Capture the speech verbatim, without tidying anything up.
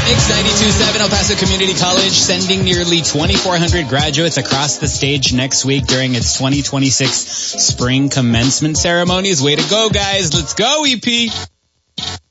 X ninety-two point seven El Paso Community College sending nearly twenty-four hundred graduates across the stage next week during its twenty twenty-six spring commencement ceremonies. Way to go, guys. Let's go, E P.